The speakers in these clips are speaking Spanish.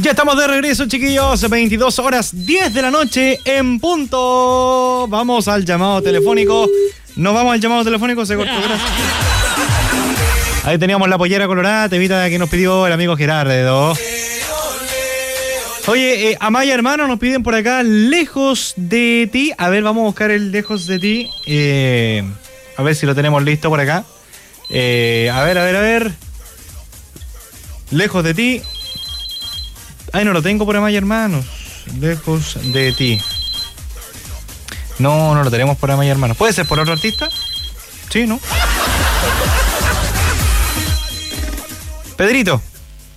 Ya estamos de regreso, chiquillos. 22 horas 10 de la noche en punto. Vamos al llamado telefónico. Nos vamos al llamado telefónico, se cortó, gracias. Ahí teníamos la pollera colorada, temita que nos pidió el amigo Gerardo. Oye, Amaya Hermano nos piden por acá Lejos de ti. A ver, vamos a buscar el Lejos de ti. A ver si lo tenemos listo por acá. A ver. Lejos de ti. Ay, no lo tengo por Amaya Hermanos. Lejos de ti. No lo tenemos por Amaya Hermanos. ¿Puede ser por otro artista? Sí, ¿no? Pedrito.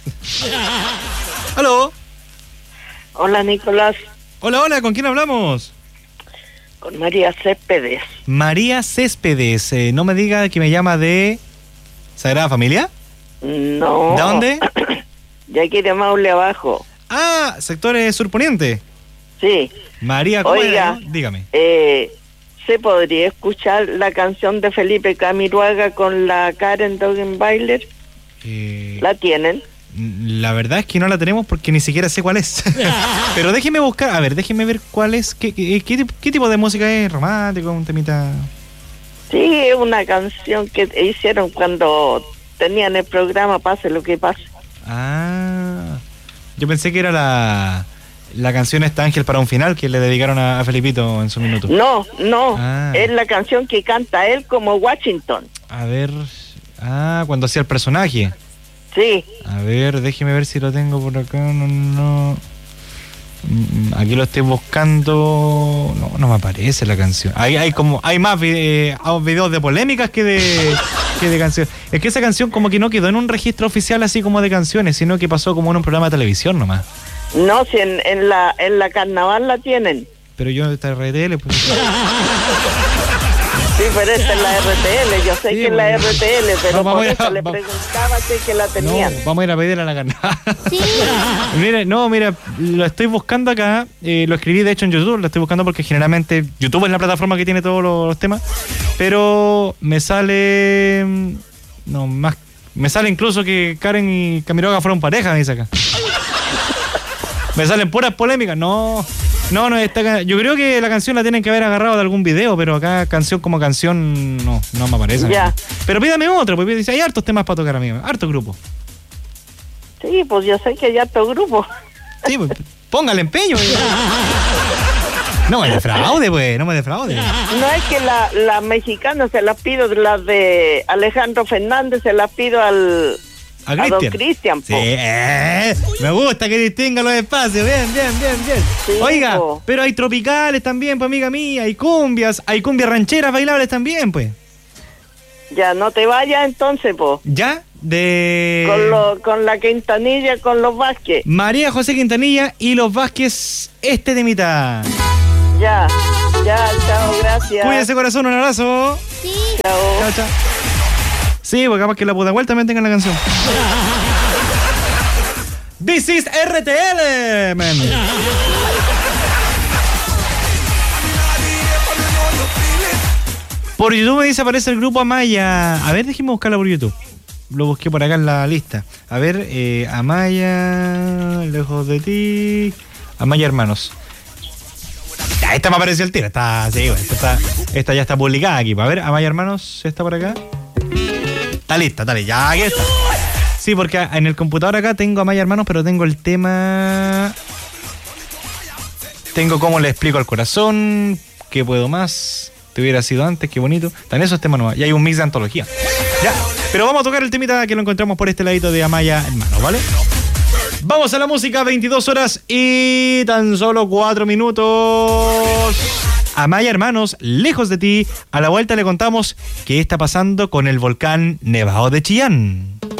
¿Aló? Hola, Nicolás. Hola, ¿con quién hablamos? Con María Céspedes. María Céspedes. No me diga que me llama de Sagrada Familia. No. ¿De dónde? De aquí de Maule abajo. Ah, sector surponiente. Sí. María, ¿cómo Oiga, era? Dígame. ¿Se podría escuchar la canción de Felipe Camiroaga con la Karen Dogenbailer? ¿La tienen? La verdad es que no la tenemos porque ni siquiera sé cuál es. Pero déjeme buscar, a ver, déjeme ver cuál es. ¿Qué tipo de música es? ¿Romántico? ¿Un temita? Sí, es una canción que hicieron cuando tenían el programa Pase lo que pase. Ah, yo pensé que era la canción esta Ángel para un final que le dedicaron a Felipito en su minuto. No, Ah. es la canción que canta él como Washington. A ver, cuando hacía el personaje. Sí. A ver, déjeme ver si lo tengo por acá. No. Aquí lo estoy buscando. No me aparece la canción. Hay más videos de polémicas que de canciones. Es que esa canción como que no quedó en un registro oficial así como de canciones, sino que pasó como en un programa de televisión nomás. No, si en la carnaval la tienen. Pero yo esta RTL, pues. Sí, pero esta es la RTL, yo sé Sí, que es la RTL, pero No, por eso le preguntaba si que la tenían. No, vamos a ir a pedir a la carnaval. Sí. Mira, lo estoy buscando acá, lo escribí de hecho en YouTube, lo estoy buscando porque generalmente YouTube es la plataforma que tiene todos los temas, pero me sale, me sale incluso que Karen y Camiroaga fueron pareja, me dice acá. Me salen puras polémicas, no, yo creo que la canción la tienen que haber agarrado de algún video, pero acá canción como canción no me aparece. Ya. Pero pídame otro, porque dice, hay hartos temas para tocar, amigo, harto grupo. Sí, pues yo sé que ya tu grupo. Sí, pues, póngale empeño. No me defraude, pues, no me defraude. No es que la mexicana se las pido, las de Alejandro Fernández se las pido a don Cristian. Sí, me gusta que distinga los espacios, bien. Sí, Oiga, po. pero hay tropicales también, pues, amiga mía, hay cumbias rancheras bailables también, pues. Ya, no te vayas entonces, po. ¿Ya? Con la Quintanilla, con los Vázquez. María José Quintanilla y los Vázquez, este temita. Ya, chao, gracias. Cuídese, corazón, un abrazo. Sí. Chao. Chao. Sí, porque capaz que la Pudahuel también tenga la canción. This is RTL, man. Por YouTube me dice aparece el grupo Amaya. A ver, déjeme buscarla por YouTube. Lo busqué por acá en la lista. A ver, Amaya, Lejos de ti. Amaya Hermanos. Ya, esta me apareció el tiro. Esta ya está publicada aquí. A ver, Amaya Hermanos, ¿está por acá? Está lista, ya, aquí está. Sí, porque en el computador acá tengo Amaya Hermanos, pero tengo el tema. Tengo cómo le explico al corazón. ¿Qué puedo más? Te hubiera sido antes, qué bonito. Están esos temas nuevos. Y hay un mix de antología. Ya, pero vamos a tocar el temita que lo encontramos por este ladito de Amaya Hermanos, ¿vale? Vamos a la música, 22 horas y tan solo 4 minutos. Amaya Hermanos, Lejos de ti. A la vuelta le contamos qué está pasando con el volcán Nevado de Chillán.